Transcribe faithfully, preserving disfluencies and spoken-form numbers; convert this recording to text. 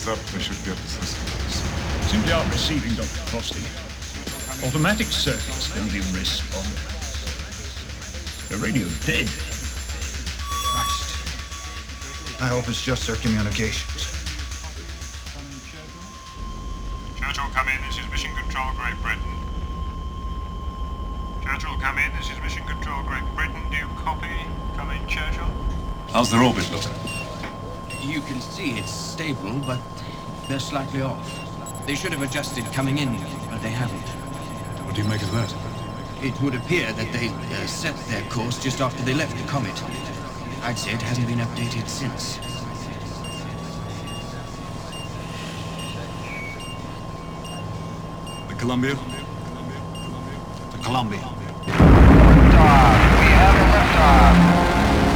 up, they should get the systems. Simply out receiving, Doctor Frosty. Automatic circuits don't even respond. The radio's dead. Christ. I hope it's just their communications. Churchill, come in. This is Mission Control, Great Britain. Churchill, come in. This is Mission Control, Great Britain. Do you copy? Come in, Churchill. How's their orbit looking? You can see it's stable, but they're slightly off. They should have adjusted coming in, but they haven't. What do you make of that? It would appear that they uh, set their course just after they left the comet. I'd say it hasn't been updated since. The Columbia? The Columbia.